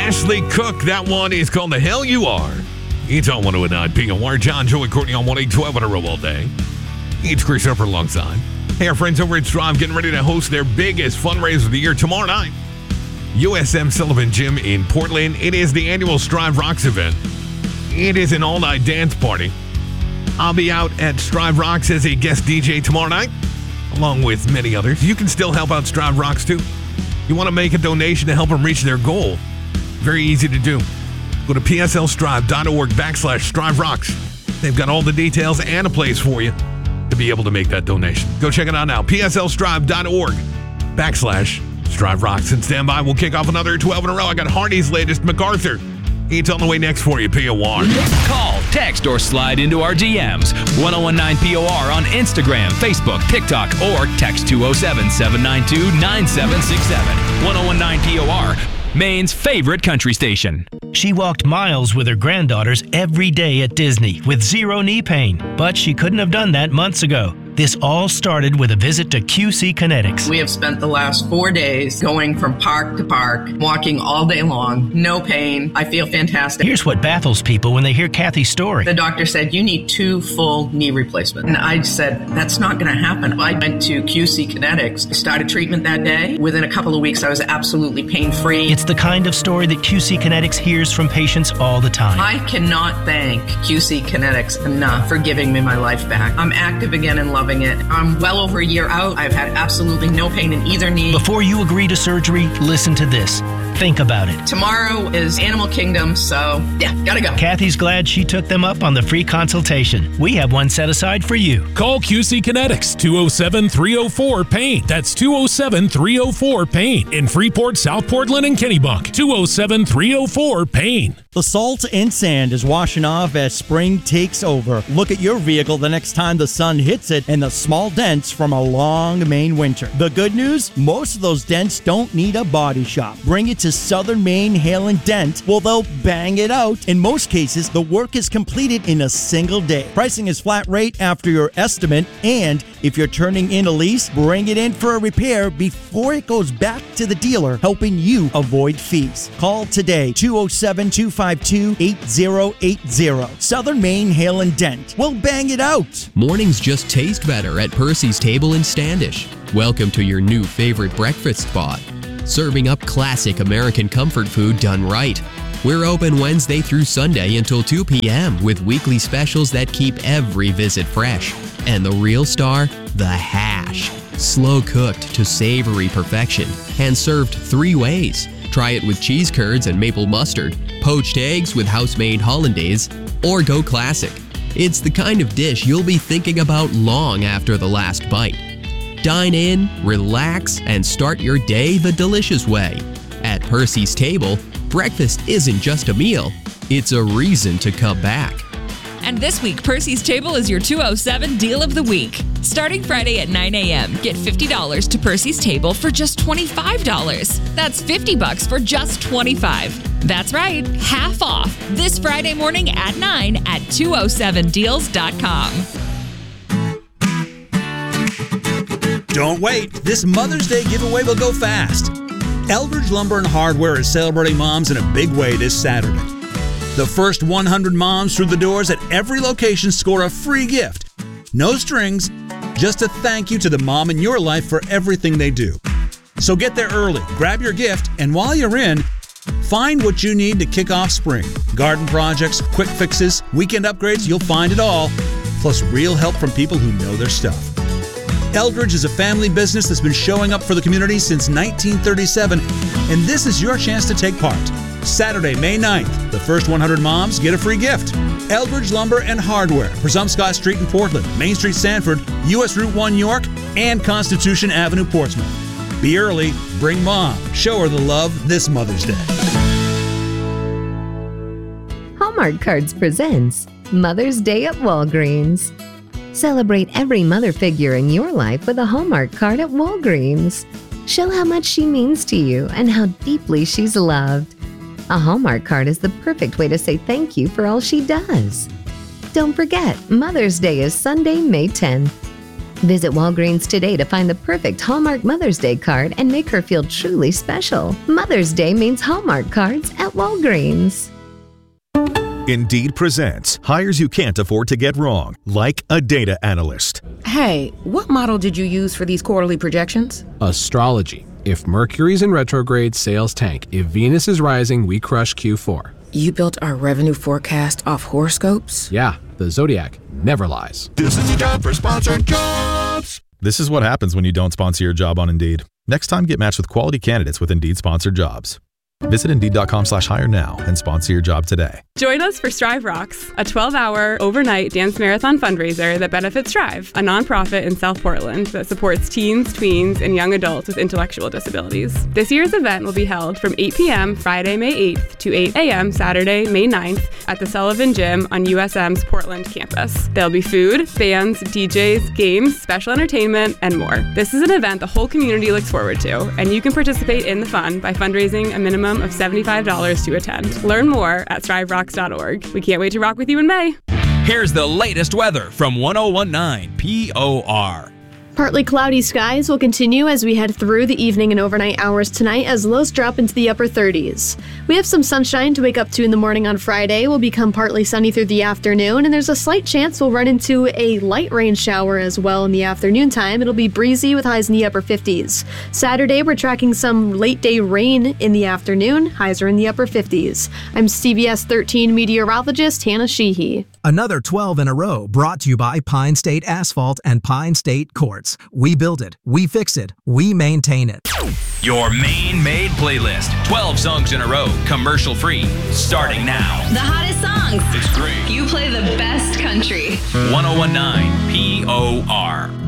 Ashley Cook. That one is called The Hell You Are. It's on 109 POR. John, Joe, and Courtney on 1-8-12 on a row all day. It's Chris Harper alongside. Hey, our friends over at Strive getting ready to host their biggest fundraiser of the year tomorrow night. USM Sullivan Gym in Portland. It is the annual Strive Rocks event. It is an all-night dance party. I'll be out at Strive Rocks as a guest DJ tomorrow night, along with many others. You can still help out Strive Rocks, too. You want to make a donation to help them reach their goal. Very easy to do. Go to pslstrive.org/Strive Rocks. They've got all the details and a place for you to be able to make that donation. Go check it out now. pslstrive.org/Strive Rocks. And stand by. We'll kick off another 12 in a row. I got Hardy's latest, MacArthur. It's on the way next for you, POR. Call, text, or slide into our DMs. 1019 POR on Instagram, Facebook, TikTok, or text 207-792-9767. 1019 POR, Maine's favorite country station. She walked miles with her granddaughters every day at Disney with zero knee pain, but she couldn't have done that months ago. This all started with a visit to QC Kinetics. We have spent the last 4 days going from park to park, walking all day long, no pain. I feel fantastic. Here's what baffles people when they hear Kathy's story. The doctor said, you need 2 full knee replacements. And I said, that's not going to happen. I went to QC Kinetics, started treatment that day. Within a couple of weeks, I was absolutely pain-free. It's the kind of story that QC Kinetics hears from patients all the time. I cannot thank QC Kinetics enough for giving me my life back. I'm active again and loving it. I'm well over a year out. I've had absolutely no pain in either knee. Before you agree to surgery, listen to this. Think about it. Tomorrow is Animal Kingdom, so yeah, gotta go. Kathy's glad she took them up on the free consultation. We have one set aside for you. Call QC Kinetics, 207-304-PAIN. That's 207-304-PAIN. In Freeport, South Portland, and Kennebunk. 207-304-PAIN. The salt and sand is washing off as spring takes over. Look at your vehicle the next time the sun hits it and the small dents from a long Maine winter. The good news? Most of those dents don't need a body shop. Bring it to Southern Maine Hail and Dent. Well, they'll bang it out. In most cases, the work is completed in a single day. Pricing is flat rate after your estimate, and if you're turning in a lease, bring it in for a repair before it goes back to the dealer, helping you avoid fees. Call today, 207-252-8080. Southern Maine Hail and Dent. We'll bang it out. Mornings just taste better at Percy's Table in Standish. Welcome to your new favorite breakfast spot. Serving up classic American comfort food done right. We're open Wednesday through Sunday until 2 p.m. with weekly specials that keep every visit fresh. And the real star? The hash. Slow cooked to savory perfection and served 3 ways. Try it with cheese curds and maple mustard, poached eggs with house-made hollandaise, or go classic. It's the kind of dish you'll be thinking about long after the last bite. Dine in, relax, and start your day the delicious way. At Percy's Table, breakfast isn't just a meal, it's a reason to come back. And this week, Percy's Table is your 207 Deal of the Week. Starting Friday at 9 a.m., get $50 to Percy's Table for just $25. That's $50 for just $25. That's right, half off this Friday morning at 9 at 207deals.com. Don't wait. This Mother's Day giveaway will go fast. Eldridge Lumber and Hardware is celebrating moms in a big way this Saturday. The first 100 moms through the doors at every location score a free gift. No strings, just a thank you to the mom in your life for everything they do. So get there early, grab your gift, and while you're in, find what you need to kick off spring. Garden projects, quick fixes, weekend upgrades, you'll find it all. Plus real help from people who know their stuff. Eldridge is a family business that's been showing up for the community since 1937, and this is your chance to take part. Saturday, May 9th, the first 100 moms get a free gift. Eldridge Lumber and Hardware, Presumpscot Street in Portland, Main Street Sanford, US Route 1 York, and Constitution Avenue Portsmouth. Be early, bring mom, show her the love this Mother's Day. Hallmark Cards presents Mother's Day at Walgreens. Celebrate every mother figure in your life with a Hallmark card at Walgreens. Show how much she means to you and how deeply she's loved. A Hallmark card is the perfect way to say thank you for all she does. Don't forget, Mother's Day is Sunday, May 10th. Visit Walgreens today to find the perfect Hallmark Mother's Day card and make her feel truly special. Mother's Day means Hallmark cards at Walgreens. Indeed presents hires you can't afford to get wrong, like a data analyst. Hey, what model did you use for these quarterly projections? Astrology. If Mercury's in retrograde, sales tank. If Venus is rising, we crush Q4. You built our revenue forecast off horoscopes? Yeah, the Zodiac never lies. This is a job for sponsored jobs. This is what happens when you don't sponsor your job on Indeed. Next time, get matched with quality candidates with Indeed sponsored jobs. Visit Indeed.com/hire now and sponsor your job today. Join us for Strive Rocks, a 12-hour overnight dance marathon fundraiser that benefits Strive, a nonprofit in South Portland that supports teens, tweens, and young adults with intellectual disabilities. This year's event will be held from 8 p.m. Friday, May 8th to 8 a.m. Saturday, May 9th at the Sullivan Gym on USM's Portland campus. There'll be food, bands, DJs, games, special entertainment, and more. This is an event the whole community looks forward to, and you can participate in the fun by fundraising a minimum of $75 to attend. Learn more at StriveRocks.org. We can't wait to rock with you in May. Here's the latest weather from 1019 POR. Partly cloudy skies will continue as we head through the evening and overnight hours tonight as lows drop into the upper 30s. We have some sunshine to wake up to in the morning on Friday. We'll become partly sunny through the afternoon, and there's a slight chance we'll run into a light rain shower as well in the afternoon time. It'll be breezy with highs in the upper 50s. Saturday, we're tracking some late day rain in the afternoon. Highs are in the upper 50s. I'm CBS 13 meteorologist Hannah Sheehy. Another 12 in a row brought to you by Pine State Asphalt and Pine State Quartz. We build it, we fix it, we maintain it. Your Maine Made playlist. 12 songs in a row, commercial free, starting now. The hottest songs. It's great. You play the best country. 1019 POR.